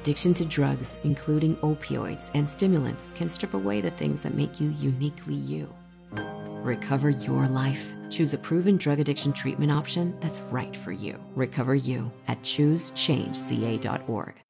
Addiction to drugs, including opioids and stimulants, can strip away the things that make you uniquely you. Recover your life. Choose a proven drug addiction treatment option that's right for you. Recover You at ChooseChangeCA.org.